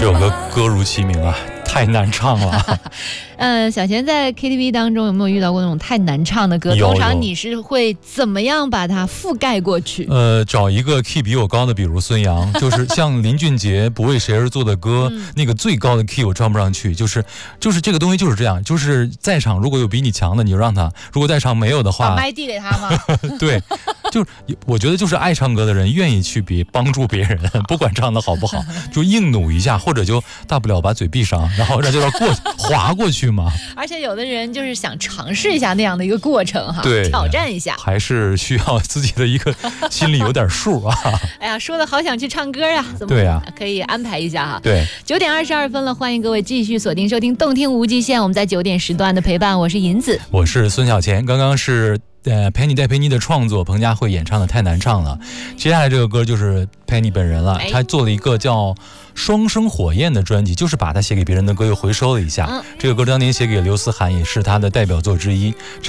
有个歌如其名啊，太难唱了。 小贤在 KTV 当中有没有遇到过那种太难唱的歌？ 有通常你是会怎么样把它覆盖过去？ 找一个 key 比我高的，比如孙杨，就是像林俊杰不为谁而作的歌，那个最高的 key 我唱不上去，就是这个东西就是这样，就是在场如果有比你强的你就让他，如果在场没有的话， 把麦递给他吗？ 对，就是我觉得就是爱唱歌的人愿意去帮助别人，不管唱的好不好，就硬努一下，或者就大不了把嘴闭上，然后让这段滑过去嘛。 而且有的人就是想尝试一下那样的一个过程哈， 对， 挑战一下， 还是需要自己的一个心里有点数啊。 哎呀，说的好想去唱歌呀，怎么对呀？ 可以安排一下哈。 对 ，9点22分了，欢迎各位继续锁定收听动听无极限，我们在9点时段的陪伴，我是银子， 我是孙小钱，刚刚是Penny 戴佩妮的创作，彭佳慧演唱的《太难唱了》。接下来这个歌就是 Penny 本人了，她做了一个叫《双生火焰》的专辑，就是把她写给别人的歌又回收了一下。这个歌当年写给刘思涵，也是她的代表作之一。